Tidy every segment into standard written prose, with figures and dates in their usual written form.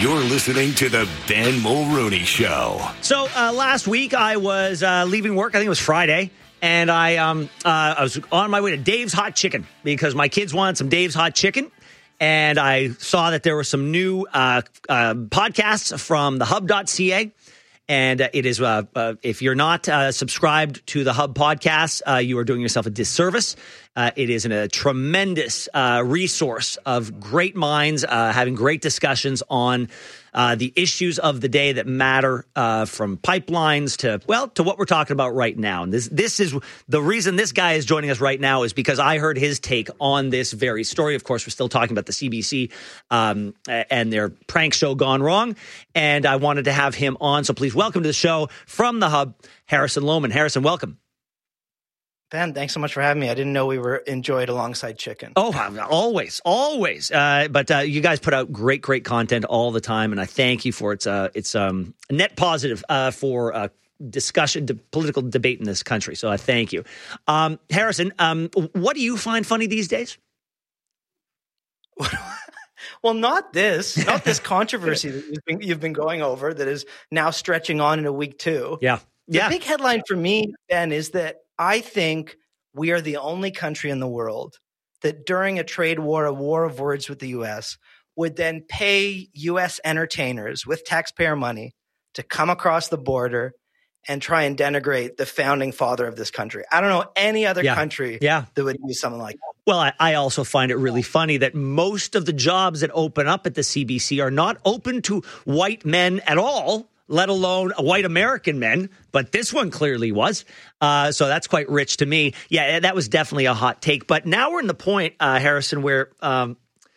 You're listening to the Ben Mulrooney Show. So last week I was leaving work. I think it was Friday. And I was on my way to Dave's Hot Chicken because my kids wanted some Dave's Hot Chicken. And I saw that there were some new podcasts from thehub.ca. And it is, if you're not subscribed to the Hub podcast, you are doing yourself a disservice. It is a tremendous resource of great minds having great discussions on the issues of the day that matter, from pipelines to what we're talking about right now. And this is the reason this guy is joining us right now is because I heard his take on this very story. Of course, we're still talking about the CBC and their prank show gone wrong. And I wanted to have him on. So please welcome to the show from the Hub, Harrison Lohman. Harrison, welcome. Ben, thanks so much for having me. I didn't know we were enjoyed alongside chicken. Oh, always. But you guys put out great content all the time, and I thank you for it. It's net positive for discussion, political debate in this country. So I thank you, Harrison. What do you find funny these days? Well, not this controversy that you've been going over that is now stretching on into week 2. Yeah. The big headline for me, Ben, is that I think we are the only country in the world that during a trade war, a war of words with the U.S., would then pay U.S. entertainers with taxpayer money to come across the border and try and denigrate the founding father of this country. I don't know any other country that would do something like that. Well, I also find it really funny that most of the jobs that open up at the CBC are not open to white men at all, let alone white American men, but this one clearly was. So that's quite rich to me. Yeah, that was definitely a hot take. But now we're in the point, Harrison, where the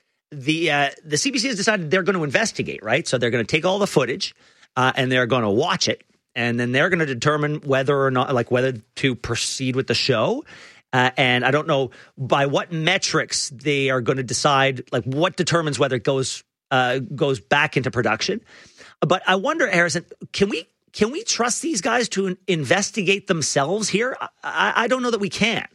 CBC has decided they're going to investigate, right? So they're going to take all the footage and they're going to watch it. And then they're going to determine whether or not, whether to proceed with the show. And I don't know by what metrics they are going to decide, what determines whether it goes back into production. But I wonder, Harrison, can we trust these guys to investigate themselves here? I don't know that we can.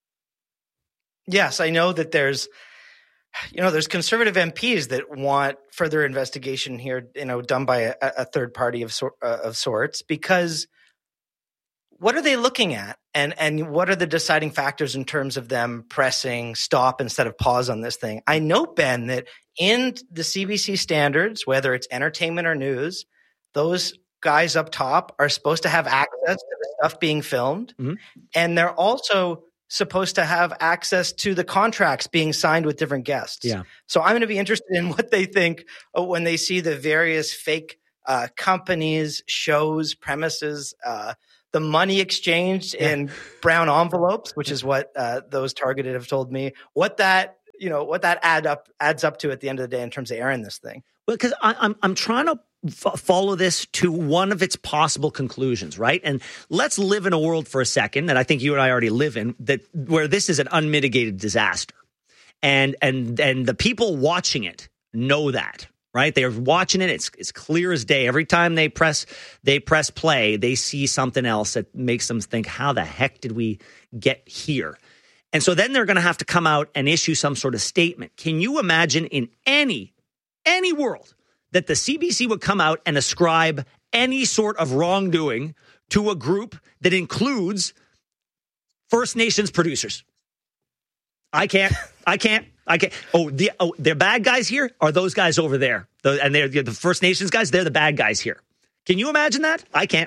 Yes, I know that there's conservative MPs that want further investigation here, done by a third party of sorts, because what are they looking at? And what are the deciding factors in terms of them pressing stop instead of pause on this thing? I know, Ben, that in the CBC standards, whether it's entertainment or news, those guys up top are supposed to have access to the stuff being filmed. Mm-hmm. And they're also supposed to have access to the contracts being signed with different guests. Yeah. So I'm going to be interested in what they think when they see the various fake companies, shows, premises, the money exchanged in brown envelopes, which is what those targeted have told me, what that adds up to at the end of the day in terms of airing this thing. Well, because I'm trying to follow this to one of its possible conclusions, right? And let's live in a world for a second that I think you and I already live in, where this is an unmitigated disaster, and the people watching it know that. Right, they are watching it. It's clear as day. Every time they press play, they see something else that makes them think, "How the heck did we get here?" And so then they're going to have to come out and issue some sort of statement. Can you imagine in any world that the CBC would come out and ascribe any sort of wrongdoing to a group that includes First Nations producers? I can't. They're bad guys here, or those guys over there? And they're the First Nations guys. They're the bad guys here. Can you imagine that? I can't.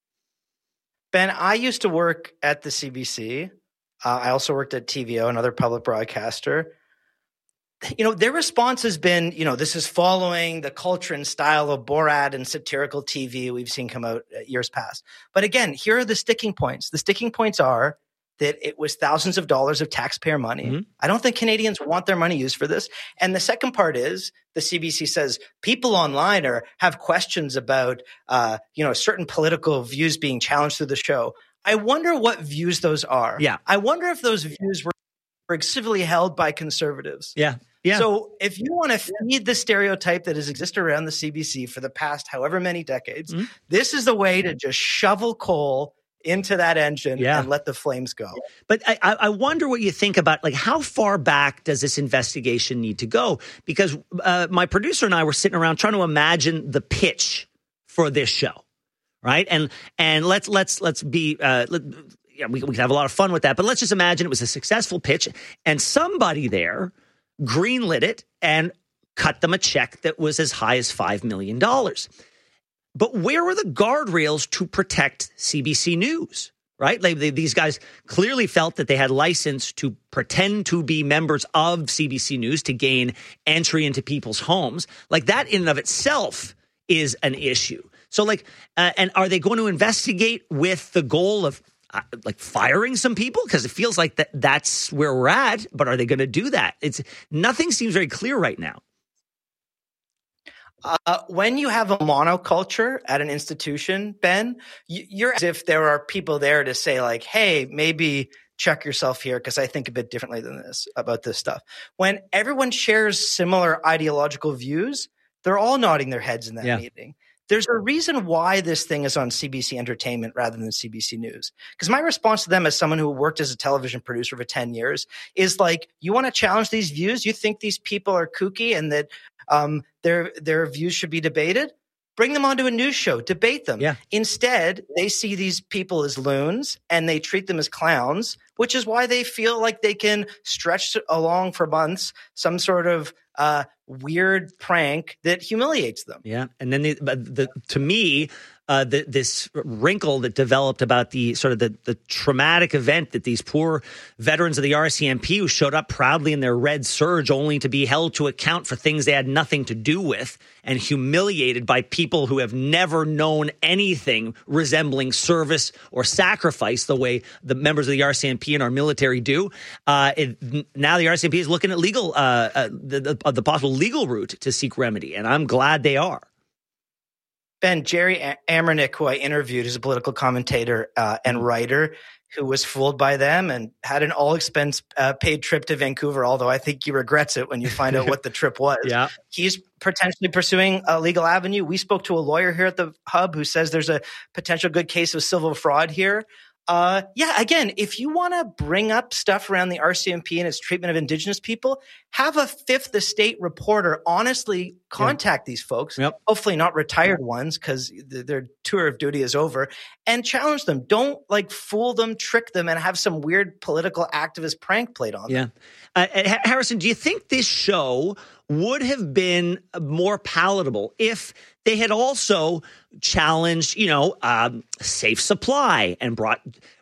Ben, I used to work at the CBC. I also worked at TVO, another public broadcaster. Their response has been, this is following the culture and style of Borat and satirical TV we've seen come out years past. But again, here are the sticking points. The sticking points are that it was thousands of dollars of taxpayer money. Mm-hmm. I don't think Canadians want their money used for this. And the second part is the CBC says people online have questions about, certain political views being challenged through the show. I wonder what views those are. Yeah. I wonder if those views were excessively held by conservatives. Yeah. Yeah. So if you want to feed the stereotype that has existed around the CBC for the past however many decades, this is the way to just shovel coal into that engine and let the flames go. But I wonder what you think about, like, how far back does this investigation need to go? Because my producer and I were sitting around trying to imagine the pitch for this show, right? And let's be we can have a lot of fun with that. But let's just imagine it was a successful pitch, and somebody there greenlit it and cut them a check that was as high as $5 million. But where were the guardrails to protect CBC News, right? These guys clearly felt that they had license to pretend to be members of CBC News to gain entry into people's homes. Like, that in and of itself is an issue. So, and are they going to investigate with the goal of firing some people? Because it feels like that's where we're at. But are they going to do that? Nothing seems very clear right now. When you have a monoculture at an institution, Ben, you're as if there are people there to say, like, hey, maybe check yourself here because I think a bit differently than this about this stuff. When everyone shares similar ideological views, they're all nodding their heads in that meeting. There's a reason why this thing is on CBC Entertainment rather than CBC News. Because my response to them as someone who worked as a television producer for 10 years is like, you want to challenge these views? You think these people are kooky and that their views should be debated? Bring them onto a news show, debate them. Yeah. Instead, they see these people as loons and they treat them as clowns, which is why they feel like they can stretch along for months some sort of weird prank that humiliates them. Yeah. And then to me, this wrinkle that developed about the sort of the traumatic event that these poor veterans of the RCMP who showed up proudly in their red serge only to be held to account for things they had nothing to do with and humiliated by people who have never known anything resembling service or sacrifice the way the members of the RCMP and our military do. Now the RCMP is looking at legal, the possible legal route to seek remedy, and I'm glad they are. Ben, Jerry Amernick, who I interviewed, is a political commentator and writer who was fooled by them and had an all-expense paid trip to Vancouver, although I think he regrets it when you find out what the trip was. Yeah. He's potentially pursuing a legal avenue. We spoke to a lawyer here at the Hub who says there's a potential good case of civil fraud here. Again, if you want to bring up stuff around the RCMP and its treatment of Indigenous people, have a Fifth Estate reporter honestly contact these folks, hopefully not retired ones because their tour of duty is over, and challenge them. Don't fool them, trick them, and have some weird political activist prank played on them. Harrison, do you think this show would have been more palatable if they had also challenged, safe supply and brought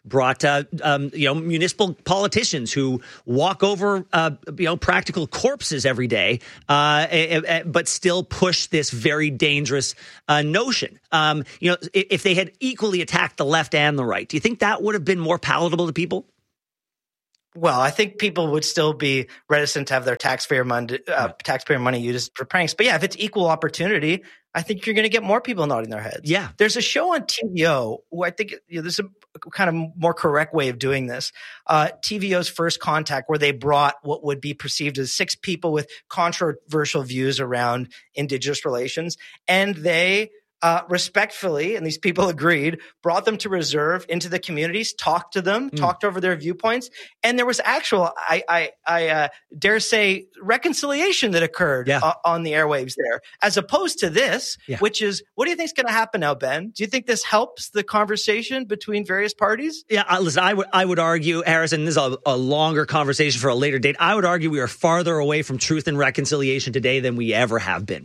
municipal politicians who walk over, practical corpses every day, but still push this very dangerous notion. If they had equally attacked the left and the right, do you think that would have been more palatable to people? Well, I think people would still be reticent to have their taxpayer money used for pranks. But if it's equal opportunity, I think you're going to get more people nodding their heads. Yeah. There's a show on TVO who I think there's a kind of more correct way of doing this. TVO's First Contact, where they brought what would be perceived as 6 people with controversial views around Indigenous relations. And they respectfully, and these people agreed, brought them to reserve into the communities, talked to them, talked over their viewpoints. And there was actual, I dare say, reconciliation that occurred on the airwaves there, as opposed to this, which is, what do you think is going to happen now, Ben? Do you think this helps the conversation between various parties? Yeah, listen, I would argue, Harrison, this is a longer conversation for a later date. I would argue we are farther away from truth and reconciliation today than we ever have been.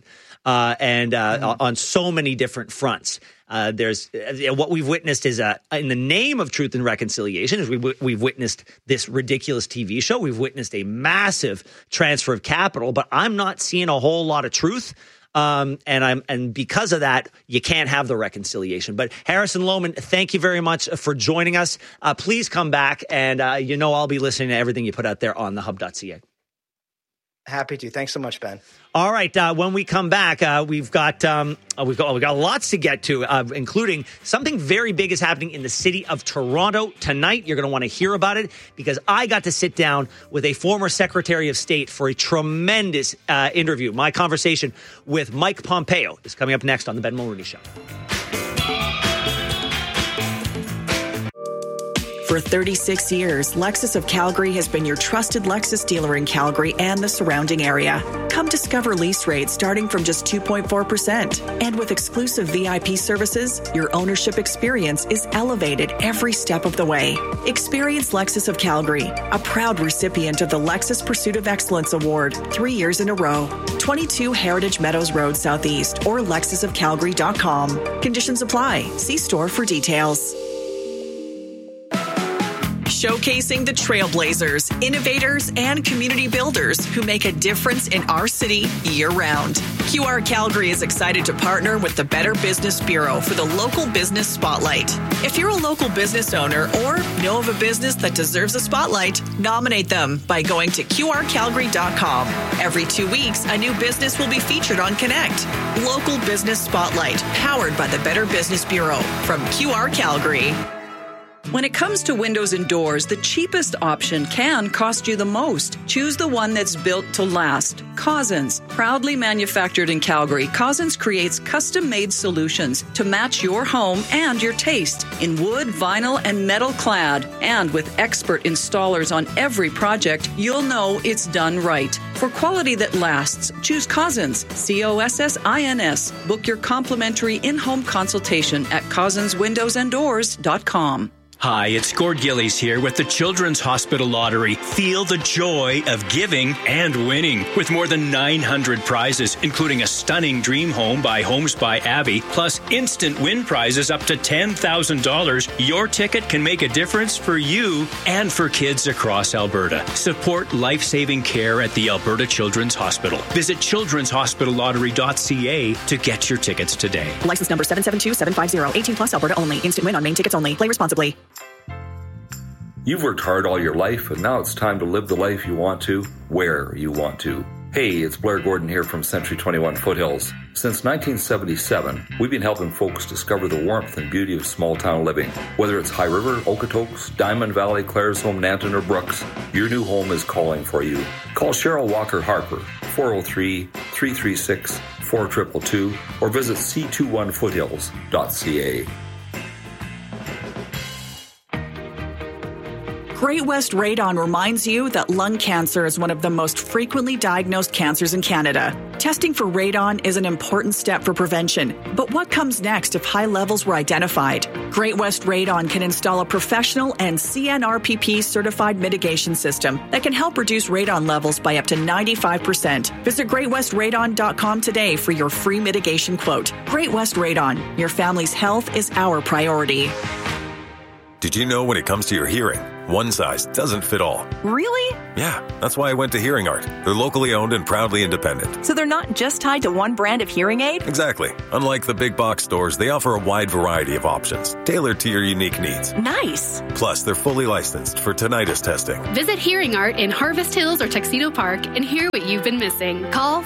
On so many different fronts. There's what we've witnessed is in the name of truth and reconciliation is we've witnessed this ridiculous TV show. We've witnessed a massive transfer of capital, but I'm not seeing a whole lot of truth. And because of that, you can't have the reconciliation. But Harrison Lohman, thank you very much for joining us. Please come back, and I'll be listening to everything you put out there on thehub.ca. Happy to. Thanks so much, Ben. All right. When we come back, we've got lots to get to, including something very big is happening in the city of Toronto tonight. You're going to want to hear about it because I got to sit down with a former Secretary of State for a tremendous interview. My conversation with Mike Pompeo is coming up next on the Ben Mulroney Show. For 36 years, Lexus of Calgary has been your trusted Lexus dealer in Calgary and the surrounding area. Come discover lease rates starting from just 2.4%. And with exclusive VIP services, your ownership experience is elevated every step of the way. Experience Lexus of Calgary, a proud recipient of the Lexus Pursuit of Excellence Award 3 years in a row. 22 Heritage Meadows Road Southeast or lexusofcalgary.com. Conditions apply. See store for details. Showcasing the trailblazers, innovators, and community builders who make a difference in our city year-round. QR Calgary is excited to partner with the Better Business Bureau for the Local Business Spotlight. If you're a local business owner or know of a business that deserves a spotlight, nominate them by going to QRCalgary.com. Every 2 weeks, a new business will be featured on Connect. Local Business Spotlight, powered by the Better Business Bureau from QR Calgary. When it comes to windows and doors, the cheapest option can cost you the most. Choose the one that's built to last. Cousins. Proudly manufactured in Calgary, Cousins creates custom-made solutions to match your home and your taste in wood, vinyl, and metal clad. And with expert installers on every project, you'll know it's done right. For quality that lasts, choose Cousins. COSSINS. Book your complimentary in-home consultation at cousinswindowsanddoors.com. Hi, it's Gord Gillies here with the Children's Hospital Lottery. Feel the joy of giving and winning with more than 900 prizes, including a stunning dream home by Homes by Abby, plus instant win prizes up to $10,000. Your ticket can make a difference for you and for kids across Alberta. Support life-saving care at the Alberta Children's Hospital. Visit children'shospitallottery.ca to get your tickets today. License number 772750. 18 plus Alberta only. Instant win on main tickets only. Play responsibly. You've worked hard all your life, and now it's time to live the life you want to, where you want to. Hey, it's Blair Gordon here from Century 21 Foothills. Since 1977, we've been helping folks discover the warmth and beauty of small-town living. Whether it's High River, Okotoks, Diamond Valley, Claresholm, Nanton, or Brooks, your new home is calling for you. Call Cheryl Walker Harper, 403-336-4222, or visit c21foothills.ca. Great West Radon reminds you that lung cancer is one of the most frequently diagnosed cancers in Canada. Testing for radon is an important step for prevention. But what comes next if high levels were identified? Great West Radon can install a professional and CNRPP certified mitigation system that can help reduce radon levels by up to 95%. Visit GreatWestRadon.com today for your free mitigation quote. Great West Radon. Your family's health is our priority. Did you know when it comes to your hearing, one size doesn't fit all? Really? Yeah, that's why I went to Hearing Art. They're locally owned and proudly independent. So they're not just tied to one brand of hearing aid? Exactly. Unlike the big box stores, they offer a wide variety of options, tailored to your unique needs. Nice. Plus, they're fully licensed for tinnitus testing. Visit Hearing Art in Harvest Hills or Tuxedo Park and hear what you've been missing. Call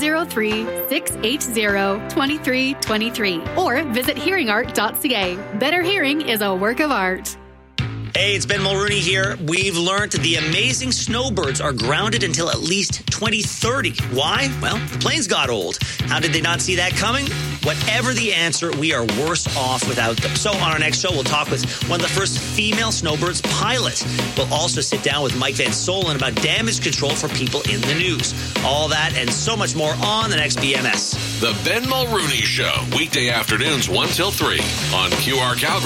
403-680-2323 or visit hearingart.ca. Better hearing is a work of art. Hey, it's Ben Mulrooney here. We've learned the amazing snowbirds are grounded until at least 2030. Why? Well, the planes got old. How did they not see that coming? Whatever the answer, we are worse off without them. So on our next show, we'll talk with one of the first female snowbirds pilots. We'll also sit down with Mike Van Solen about damage control for people in the news. All that and so much more on the next BMS. The Ben Mulrooney Show, weekday afternoons 1 till 3 on QR Calgary.